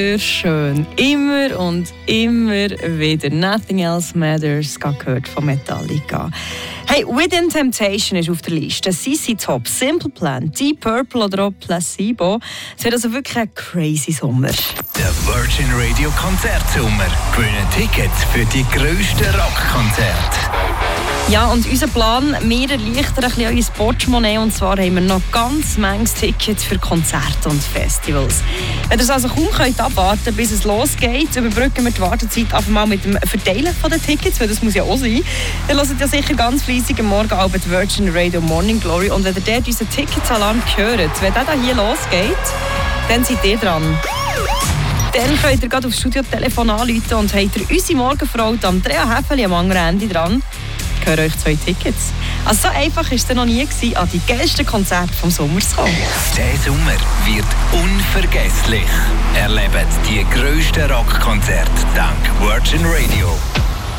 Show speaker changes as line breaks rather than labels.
Schön. Immer und immer wieder. Nothing Else Matters, gehört von Metallica. Hey, Within Temptation ist auf der Liste. CC Top, Simple Plan, Deep Purple oder auch Placebo. Es wird also wirklich ein crazy Sommer.
Der Virgin Radio Konzertsommer. Gewinnen Tickets für die grössten Rockkonzerte.
Ja, und unser Plan, wir erleichtern ein bisschen euer Portemonnaie. Und zwar haben wir noch ganz manches Tickets für Konzerte und Festivals. Wenn ihr es also kaum könnt abwarten, bis es losgeht, überbrücken wir die Wartezeit einfach mal mit dem Verteilen der Tickets, weil das muss ja auch sein. Ihr hört ja sicher ganz fleissig am Morgen auch die Virgin Radio Morning Glory. Und wenn ihr dort unseren Ticketsalarm hört, wenn der hier losgeht, dann seid ihr dran. Dann könnt ihr gerade aufs Studiotelefon anrufen und habt ihr unsere Morgenfrau Andrea Häfeli am anderen Ende dran. Gehören euch 2 Tickets. Also so einfach war es noch nie, an die geilsten Konzerte vom Sommer zu kommen.
Der Sommer wird unvergesslich. Erlebt die grössten Rockkonzerte dank Virgin Radio.